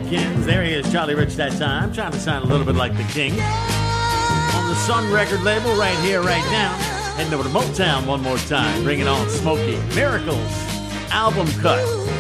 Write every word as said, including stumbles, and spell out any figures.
Americans. There he is, Charlie Rich that time, trying to sound a little bit like the king. On the Sun record label, right here, right now. Heading over to Motown one more time, bringing on Smokey. Miracles album cut.